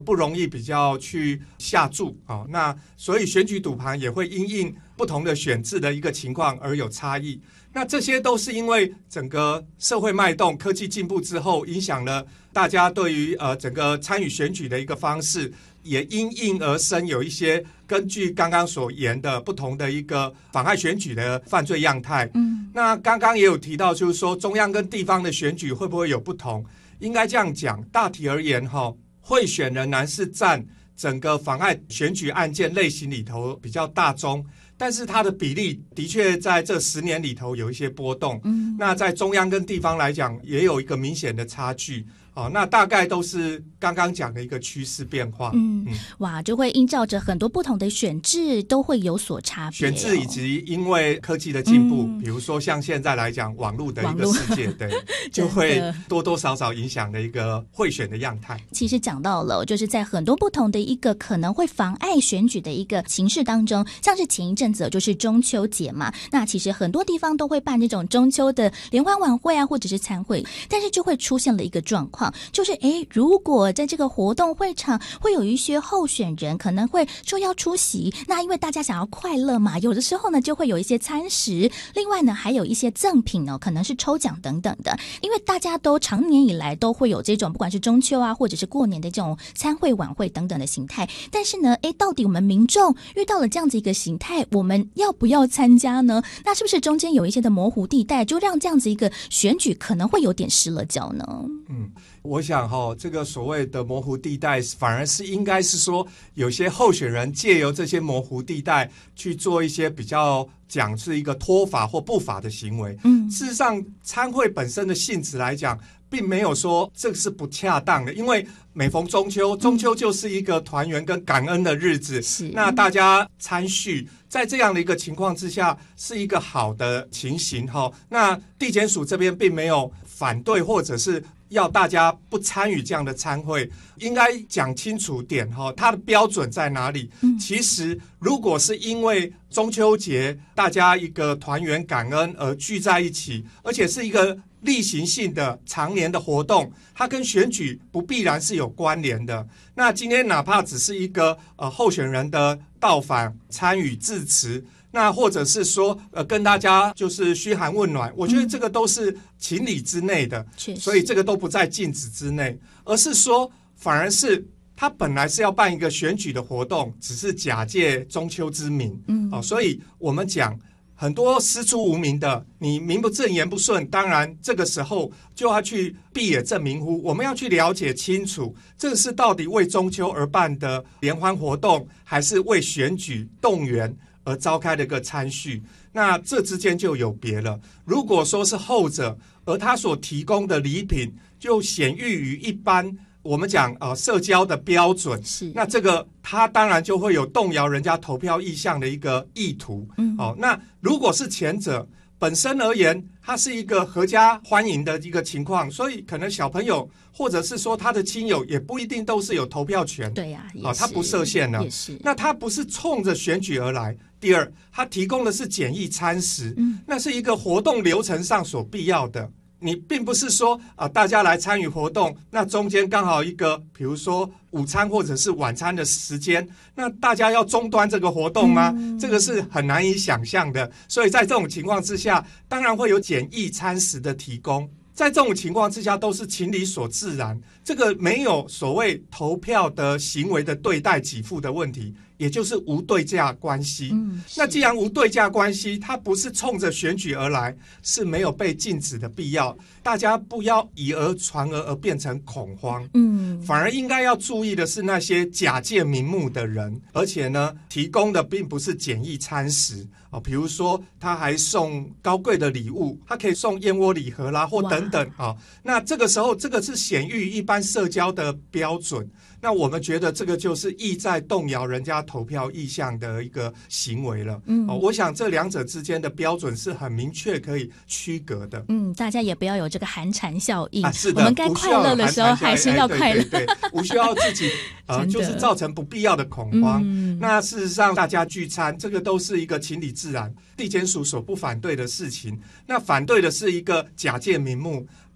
不容易比较去下注，那所以选举赌盘也会因应不同的选制的一个情况而有差异。那这些都是因为整个社会脉动、科技进步之后，影响了大家对于整个参与选举的一个方式，也因应而生有一些根据刚刚所言的不同的一个妨害选举的犯罪样态。那刚刚也有提到，就是说中央跟地方的选举会不会有不同？应该这样讲，大体而言贿选仍然是占整个妨害选举案件类型里头比较大宗，但是它的比例的确在这10年里头有一些波动。那在中央跟地方来讲，也有一个明显的差距。那大概都是刚刚讲的一个趋势变化。 哇，就会依照着很多不同的选制都会有所差别。 选制以及因为科技的进步，比如说像现在来讲网络的一个世界，对，就会多多少少影响了一个贿选的样态。 其实讲到了，就是在很多不同的一个可能会妨碍选举的一个形式当中，像是前一阵子就是中秋节嘛，那其实很多地方都会办这种中秋的联欢晚会啊，或者是餐会，但是就会出现了一个状况，就是如果在这个活动会场会有一些候选人可能会说要出席，那因为大家想要快乐嘛，有的时候呢就会有一些餐食，另外呢还有一些赠品呢，可能是抽奖等等的。因为大家都长年以来都会有这种不管是中秋啊或者是过年的这种餐会晚会等等的形态，但是呢到底我们民众遇到了这样子一个形态，我们要不要参加呢？那是不是中间有一些的模糊地带，就让这样子一个选举可能会有点失了焦呢？ 我想这个所谓的模糊地带，反而是应该是说，有些候选人借由这些模糊地带去做一些比较讲是一个脱法或不法的行为。事实上，参会本身的性质来讲，并没有说这个是不恰当的，因为每逢中秋，中秋就是一个团圆跟感恩的日子，那大家参叙，在这样的一个情况之下，是一个好的情形。那地检署这边并没有反对，或者是要大家不参与这样的参会，应该讲清楚点它的标准在哪里。其实如果是因为中秋节大家一个团圆感恩而聚在一起，而且是一个例行性的常年的活动，它跟选举不必然是有关联的。那今天哪怕只是一个候选人的到访参与致辞，那或者是说跟大家就是嘘寒问暖，我觉得这个都是情理之内的，所以这个都不在禁止之内，而是说反而是他本来是要办一个选举的活动，只是假借中秋之名。所以我们讲很多师出无名的，你名不正言不顺，当然这个时候就要去闭也正名乎，我们要去了解清楚，这是到底为中秋而办的联欢活动，还是为选举动员而召开的一个参叙，那这之间就有别了。如果说是后者，而他所提供的礼品就显喻于一般我们讲社交的标准，那这个他当然就会有动摇人家投票意向的一个意图。那如果是前者，本身而言它是一个合家欢迎的一个情况，所以可能小朋友或者是说他的亲友也不一定都是有投票权。 对呀， 他不设限了，那他不是冲着选举而来。第二，他提供的是简易餐食，那是一个活动流程上所必要的。你并不是说大家来参与活动，那中间刚好一个比如说午餐或者是晚餐的时间，那大家要中断这个活动吗？这个是很难以想象的。所以在这种情况之下，当然会有简易餐食的提供，在这种情况之下都是情理所自然，这个没有所谓投票的行为的对待给付的问题，也就是无对价关系。那既然无对价关系，它不是冲着选举而来，是没有被禁止的必要。大家不要以讹传讹而变成恐慌，反而应该要注意的是那些假借名目的人，而且呢，提供的并不是简易餐食比如说他还送高贵的礼物，他可以送燕窝礼盒啦，或等等那这个时候，这个是显喻一般社交的标准。那我们觉得这个就是意在动摇人家投票意向的一个行为了。我想这两者之间的标准是很明确可以区隔的。 大家也不要有这个寒蝉效应。 是的， 我们该快乐的时候还是要快乐， 对，无需要自己就是造成不必要的恐慌。那事实上，大家聚餐这个都是一个情理自然，地检署所不反对的事情。那反对的是一个假借名目。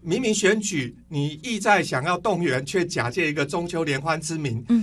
明明选举，你意在想要动员，却假借一个中秋联欢之名，